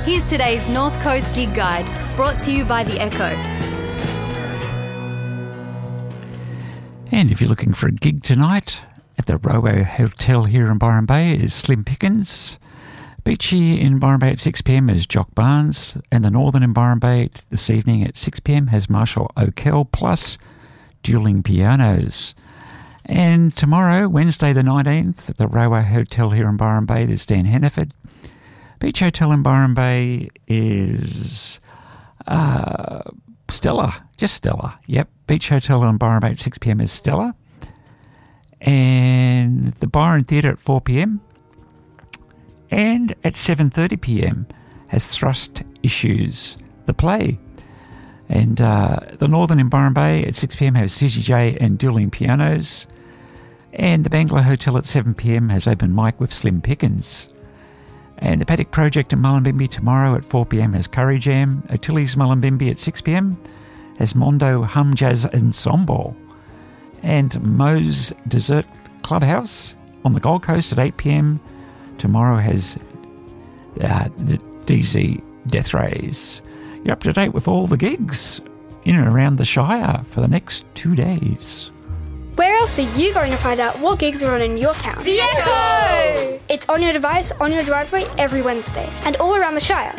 Here's today's North Coast Gig Guide, brought to you by The Echo. And if you're looking for a gig tonight, at the Rowo Hotel here in Byron Bay is Slim Pickens. Beachy in Byron Bay at 6pm is Jock Barnes. And the Northern in Byron Bay this evening at 6pm has Marshall O'Kell plus Dueling Pianos. And tomorrow, Wednesday the 19th, at the Rowo Hotel here in Byron Bay, there's Dan Hannaford. Beach Hotel in Byron Bay is Stella, just Stella. Yep, Beach Hotel in Byron Bay at 6pm is Stella. And the Byron Theatre at 4pm. And at 7:30pm has Thrust Issues, the play. And the Northern in Byron Bay at 6pm has CGJ and Dueling Pianos. And the Bangla Hotel at 7pm has open mic with Slim Pickens. And the Paddock Project in Mullumbimby tomorrow at 4pm has Curry Jam. O'Tilly's Mullumbimby at 6pm has Mondo Hum Jazz Ensemble. And Moe's Dessert Clubhouse on the Gold Coast at 8pm tomorrow has the DZ Death Rays. You're up to date with all the gigs in and around the Shire for the next 2 days. Where else are you going to find out what gigs are on in your town? The Echo! It's on your device, on your driveway, every Wednesday, and all around the Shire.